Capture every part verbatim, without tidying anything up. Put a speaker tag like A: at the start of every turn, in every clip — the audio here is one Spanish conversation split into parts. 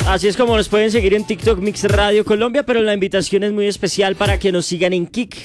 A: Así es como nos pueden seguir en TikTok, Mix Radio Colombia, pero la invitación es muy especial para que nos sigan en Kik.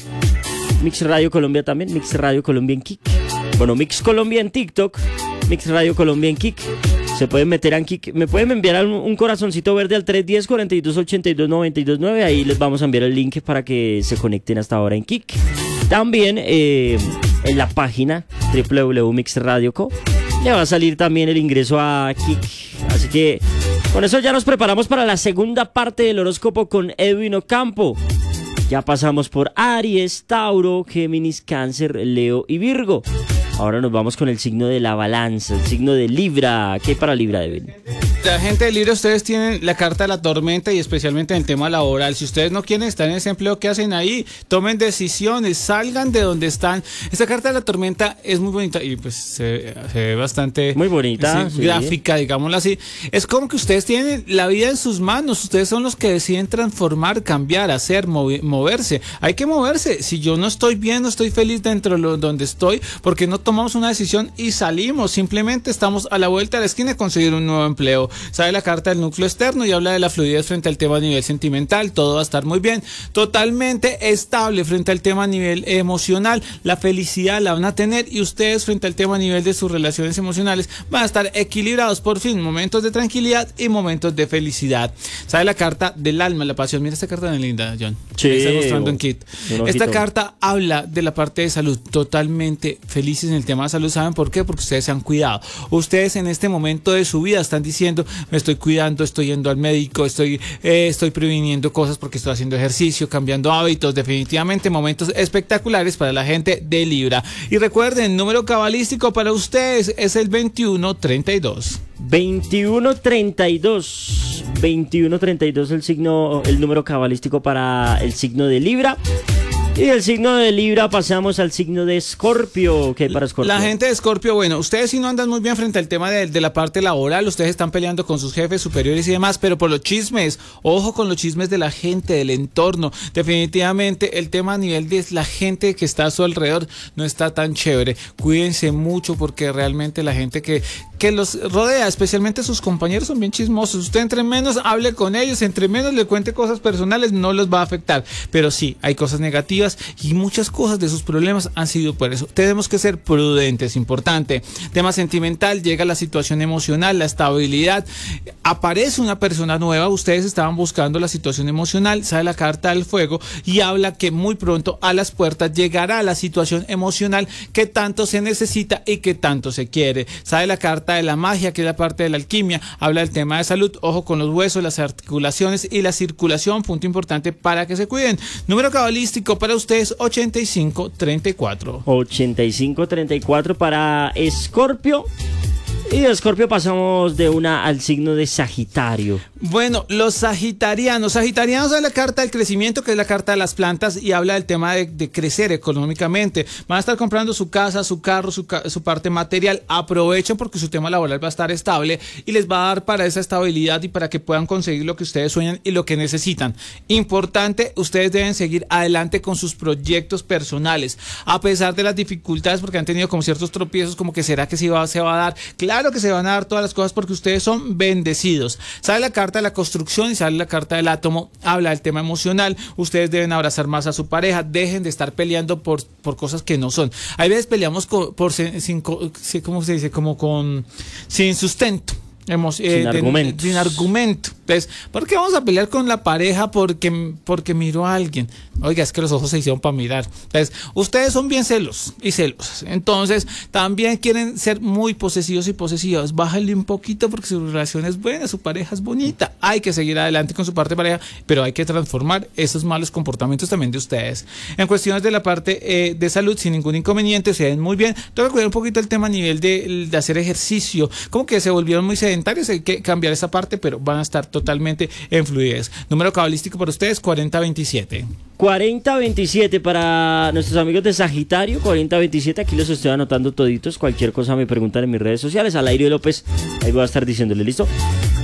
A: Mix Radio Colombia también, Mix Radio Colombia en Kik. Bueno, Mix Colombia en TikTok, Mix Radio Colombia en Kik. Se pueden meter en Kik. Me pueden enviar un, un corazoncito verde al tres uno cero, cuatro dos ocho dos, nueve dos nueve. Ahí les vamos a enviar el link para que se conecten hasta ahora en Kik. También eh, en la página doble u doble u doble u punto mix radio punto co le va a salir también el ingreso a Kik. Así que con eso ya nos preparamos para la segunda parte del horóscopo con Edwin Ocampo. Ya pasamos por Aries, Tauro, Géminis, Cáncer, Leo y Virgo. Ahora nos vamos con el signo de la balanza, el signo de Libra. ¿Qué hay para Libra, Edwin?
B: La gente de Libra, ustedes tienen la carta de la tormenta y especialmente en el tema laboral. Si ustedes no quieren estar en ese empleo, ¿qué hacen ahí? Tomen decisiones, salgan de donde están. Esta carta de la tormenta es muy bonita y pues se, se ve bastante
A: muy bonita,
B: sí,
A: sí.
B: Gráfica, digámoslo así. Es como que ustedes tienen la vida en sus manos. Ustedes son los que deciden transformar, cambiar, hacer, mover, moverse. Hay que moverse. Si yo no estoy bien, no estoy feliz dentro de lo, donde estoy, porque no tomamos una decisión y salimos. Simplemente estamos a la vuelta de la esquina de conseguir un nuevo empleo. Sabe la carta del núcleo externo y habla de la fluidez frente al tema a nivel sentimental. Todo va a estar muy bien, totalmente estable frente al tema a nivel emocional. La felicidad la van a tener y ustedes frente al tema a nivel de sus relaciones emocionales van a estar equilibrados. Por fin, momentos de tranquilidad y momentos de felicidad. Sabe la carta del alma, la pasión. Mira esta carta tan linda, John.
A: Sí,
B: me está mostrando en kit.
A: Un
B: Esta
A: ojito.
B: carta habla de la parte de salud, totalmente felices en el tema de salud. ¿Saben por qué? Porque ustedes se han cuidado. Ustedes en este momento de su vida están diciendo: me estoy cuidando, estoy yendo al médico, estoy, eh, estoy previniendo cosas porque estoy haciendo ejercicio, cambiando hábitos. Definitivamente momentos espectaculares para la gente de Libra. Y recuerden, el número cabalístico para ustedes es el veintiuno treinta y dos.
A: veintiuno treinta y dos. veintiuno treinta y dos el signo, el número cabalístico para el signo de Libra. Y del signo de Libra pasamos al signo de Escorpio. ¿Qué hay para Escorpio?
B: La gente de Escorpio, bueno, ustedes sí no andan muy bien frente al tema de, de la parte laboral. Ustedes están peleando con sus jefes superiores y demás, pero por los chismes, ojo con los chismes de la gente, del entorno. Definitivamente el tema a nivel de la gente que está a su alrededor no está tan chévere. Cuídense mucho porque realmente la gente que, que los rodea, especialmente sus compañeros, son bien chismosos. Usted entre menos hable con ellos, entre menos le cuente cosas personales, no los va a afectar. Pero sí, hay cosas negativas y muchas cosas de sus problemas han sido por eso. Tenemos que ser prudentes, importante. Tema sentimental, llega la situación emocional, la estabilidad. Aparece una persona nueva, ustedes estaban buscando la situación emocional, sale la carta del fuego y habla que muy pronto a las puertas llegará la situación emocional que tanto se necesita y que tanto se quiere. Sale la carta de la magia, que es la parte de la alquimia, habla del tema de salud, ojo con los huesos, las articulaciones y la circulación, punto importante para que se cuiden. Número cabalístico para ustedes ochenta y cinco treinta y cuatro.
A: ochenta y cinco treinta y cuatro para Escorpio. Y de Escorpio pasamos de una al signo de Sagitario.
B: Bueno, los sagitarianos. Sagitarianos es la carta del crecimiento, que es la carta de las plantas y habla del tema de, de crecer económicamente. Van a estar comprando su casa, su carro, su, su parte material. Aprovechen porque su tema laboral va a estar estable y les va a dar para esa estabilidad y para que puedan conseguir lo que ustedes sueñan y lo que necesitan. Importante, ustedes deben seguir adelante con sus proyectos personales. A pesar de las dificultades, porque han tenido como ciertos tropiezos, como que será que sí va, se va a dar. Claro que se van a dar todas las cosas porque ustedes son bendecidos. Sale la carta de la construcción y sale la carta del átomo, habla del tema emocional. Ustedes deben abrazar más a su pareja, dejen de estar peleando por, por cosas que no son. Hay veces peleamos con, por sin, ¿cómo se dice? Como con sin sustento. Hemos, eh,
A: sin, argumentos.
B: De, sin argumento. Entonces, ¿por qué vamos a pelear con la pareja porque, porque miró a alguien? Oiga, es que los ojos se hicieron para mirar. Entonces, ustedes son bien celos y celosas. Entonces, también quieren ser muy posesivos y posesivas. Bájale un poquito porque su relación es buena, su pareja es bonita. Hay que seguir adelante con su parte de pareja, pero hay que transformar esos malos comportamientos también de ustedes. En cuestiones de la parte eh, de salud, sin ningún inconveniente, se ven muy bien. Tengo que cuidar un poquito el tema a nivel de, de hacer ejercicio. Como que se volvieron muy sedentarios, hay que cambiar esa parte, pero van a estar totalmente en fluidez. Número cabalístico para ustedes, cuarenta veintisiete.
A: cuarenta veintisiete para nuestros amigos de Sagitario, cuarenta veintisiete, aquí los estoy anotando toditos. Cualquier cosa me preguntan en mis redes sociales, al Aire López, ahí voy a estar diciéndole, ¿listo?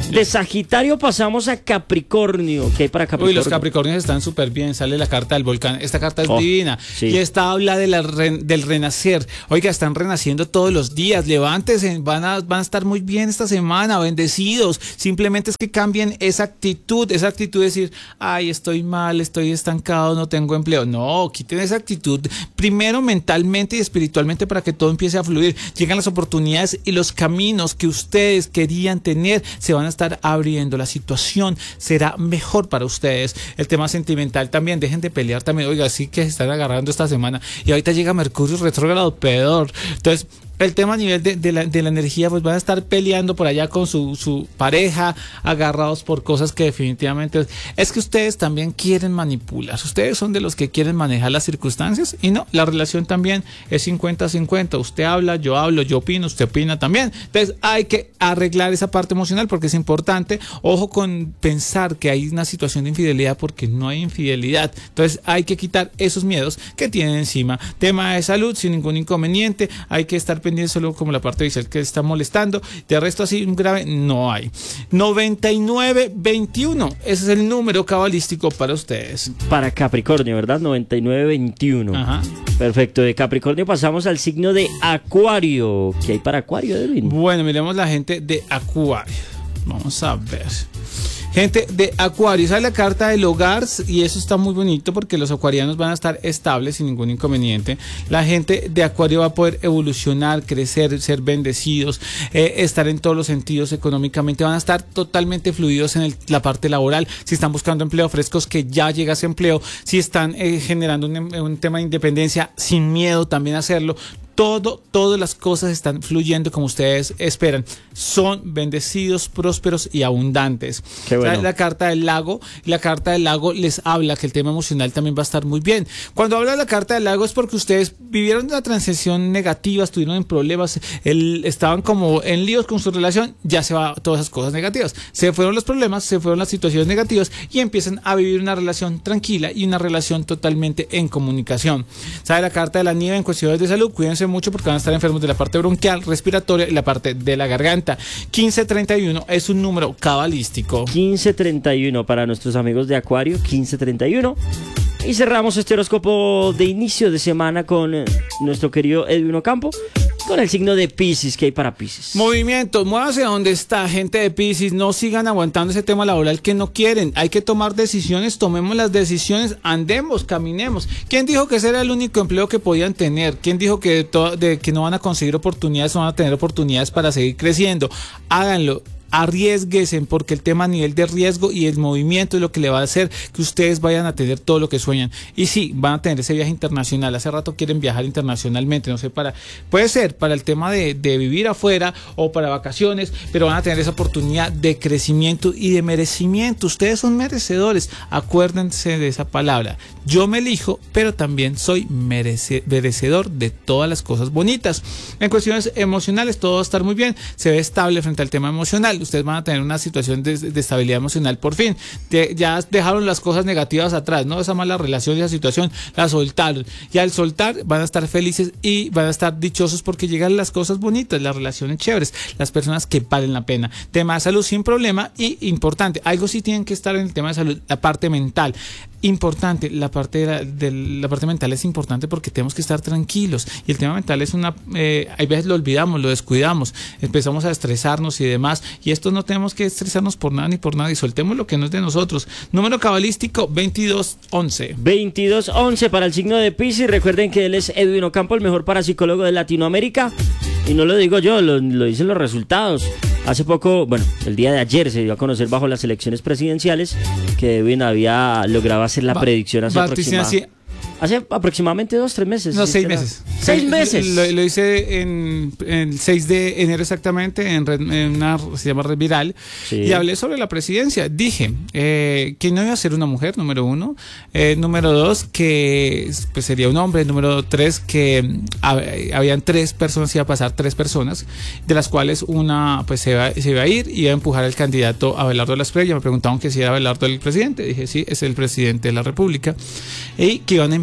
A: De Sagitario pasamos a Capricornio. ¿Qué hay para Capricornio?
B: Uy, los Capricornios están súper bien. Sale la carta del volcán. Esta carta es
A: oh,
B: divina.
A: Sí.
B: Y esta habla de la re, del renacer. Oiga, están renaciendo todos los días. Levántense. Van a, van a estar muy bien esta semana. Bendecidos. Simplemente es que cambien esa actitud. Esa actitud de decir, ay, estoy mal, estoy estancado, no tengo empleo. No, quiten esa actitud. Primero mentalmente y espiritualmente para que todo empiece a fluir. Llegan las oportunidades y los caminos que ustedes querían tener se van a estar abriendo, la situación será mejor para ustedes. El tema sentimental también, dejen de pelear también, oiga, sí que se están agarrando esta semana y ahorita llega Mercurio retrógrado peor, entonces el tema a nivel de, de, la, de la energía, pues van a estar peleando por allá con su, su pareja, agarrados por cosas que definitivamente es que ustedes también quieren manipular. Ustedes son de los que quieren manejar las circunstancias y no, la relación también es cincuenta cincuenta. Usted habla, yo hablo, yo opino, usted opina también. Entonces hay que arreglar esa parte emocional porque es importante. Ojo con pensar que hay una situación de infidelidad porque no hay infidelidad. Entonces hay que quitar esos miedos que tienen encima. Tema de salud, sin ningún inconveniente. Hay que estar pendiente solo como la parte visual que está molestando. De resto así un grave no hay. noventa y nueve veintiuno, ese es el número cabalístico para ustedes.
A: Para Capricornio, ¿verdad? noventa y nueve veintiuno.
B: Ajá.
A: Perfecto, de Capricornio pasamos al signo de Acuario. ¿Qué hay para Acuario, Edwin?
B: Bueno, miremos la gente de Acuario. Vamos a ver. Gente de Acuario, sale la carta del hogar y eso está muy bonito porque los acuarianos van a estar estables sin ningún inconveniente. La gente de Acuario va a poder evolucionar, crecer, ser bendecidos, eh, estar en todos los sentidos económicamente, van a estar totalmente fluidos en el, la parte laboral. Si están buscando empleo frescos, que ya llega ese empleo. Si están eh, generando un, un tema de independencia, sin miedo también a hacerlo. Todo, todas las cosas están fluyendo como ustedes esperan. Son bendecidos, prósperos y abundantes.
A: Qué bueno.
B: La carta del lago, la carta del lago les habla que el tema emocional también va a estar muy bien. Cuando habla de la carta del lago es porque ustedes vivieron una transición negativa, estuvieron en problemas, el, estaban como en líos con su relación, ya se va todas esas cosas negativas. Se fueron los problemas, se fueron las situaciones negativas y empiezan a vivir una relación tranquila y una relación totalmente en comunicación. Sale la carta de la nieve en cuestiones de salud, cuídense mucho porque van a estar enfermos de la parte bronquial, respiratoria y la parte de la garganta. quince treinta y uno es un número cabalístico.
A: quince treinta y uno para nuestros amigos de Acuario, quince treinta y uno. Y cerramos este horóscopo de inicio de semana con eh, nuestro querido Edwin Ocampo, con el signo de Piscis. ¿Qué hay para Piscis?
B: Movimiento, muévase donde está, gente de Piscis, no sigan aguantando ese tema laboral que no quieren, hay que tomar decisiones, tomemos las decisiones, andemos, caminemos. ¿Quién dijo que ese era el único empleo que podían tener? ¿Quién dijo que, to- de, que no van a conseguir oportunidades, no van a tener oportunidades para seguir creciendo? Háganlo. Arriesguesen porque el tema a nivel de riesgo y el movimiento es lo que le va a hacer que ustedes vayan a tener todo lo que sueñan. Y sí, van a tener ese viaje internacional. Hace rato quieren viajar internacionalmente, no sé, para, puede ser para el tema de, de vivir afuera o para vacaciones, pero van a tener esa oportunidad de crecimiento y de merecimiento. Ustedes son merecedores, acuérdense de esa palabra. Yo me elijo, pero también soy merece, merecedor de todas las cosas bonitas. En cuestiones emocionales todo va a estar muy bien, se ve estable frente al tema emocional. Ustedes van a tener una situación de, de estabilidad emocional por fin. De, ya dejaron las cosas negativas atrás, ¿no? Esa mala relación y esa situación la soltaron. Y al soltar van a estar felices y van a estar dichosos porque llegan las cosas bonitas, las relaciones chéveres, las personas que valen la pena. Tema de salud sin problema y importante, algo sí tienen que estar en el tema de salud, la parte mental. Importante, la parte de la, de la parte mental es importante porque tenemos que estar tranquilos y el tema mental es una, eh, hay veces lo olvidamos, lo descuidamos, empezamos a estresarnos y demás y esto no tenemos que estresarnos por nada ni por nada y soltemos lo que no es de nosotros. Número cabalístico veintidós once.
A: veintidós once para el signo de Piscis. Recuerden que él es Edwin Ocampo, el mejor parapsicólogo de Latinoamérica y no lo digo yo, lo, lo dicen los resultados. Hace poco, bueno, el día de ayer se dio a conocer bajo las elecciones presidenciales que Edwin había logrado hacer la
B: Va,
A: predicción hace, aproxima,
B: sí.
A: hace aproximadamente dos, tres meses.
B: No,
A: ¿sí?
B: seis
A: ¿Será?
B: meses.
A: Seis meses.
B: Lo, lo hice en, en el seis de enero exactamente, en, red, en una, se llama Red Viral, sí. Y hablé sobre la presidencia. Dije eh, que no iba a ser una mujer, número uno. Eh, número dos, que pues, sería un hombre. Número tres, que hab, habían tres personas, iba a pasar tres personas, de las cuales una pues se iba, se iba a ir y iba a empujar al candidato Abelardo Lasprilla. Me preguntaban que si era Abelardo el presidente. Dije, sí, es el presidente de la República. Y que iban a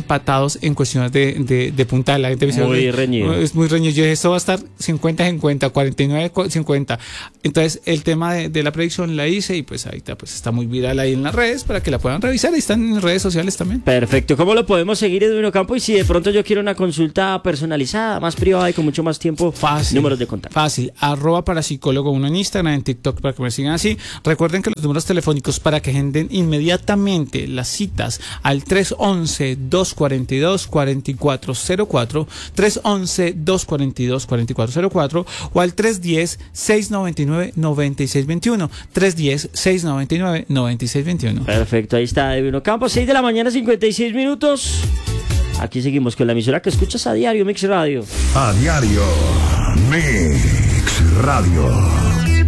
B: empatados en cuestiones de, de, de puntaje. La gente dice,
A: muy reñido.
B: Es muy reñido. Yo dije, esto va a estar cincuenta cincuenta, cuarenta y nueve cincuenta. Entonces, el tema de, de la predicción la hice y pues ahorita pues está muy viral ahí en las redes para que la puedan revisar. Ahí están en redes sociales también.
A: Perfecto. ¿Cómo lo podemos seguir, Edwin Ocampo? Y si de pronto yo quiero una consulta personalizada, más privada y con mucho más tiempo,
B: fácil,
A: números de contacto.
B: Fácil. Arroba parapsicólogo uno en Instagram, en TikTok para que me sigan así. Recuerden que los números telefónicos para que agenden inmediatamente las citas al tres once, dos cuarenta y dos, cuarenta y cuatro cero cuatro, tres once, dos cuarenta y dos, cuarenta y cuatro cero cuatro o al tres diez, seiscientos noventa y nueve, noventa y seis veintiuno, tres diez, seiscientos noventa y nueve, noventa y seis veintiuno.
A: Perfecto, ahí está Edwin Ocampo, seis de la mañana, cincuenta y seis minutos. Aquí seguimos con la emisora que escuchas a diario, Mix Radio.
C: A diario, Mix Radio.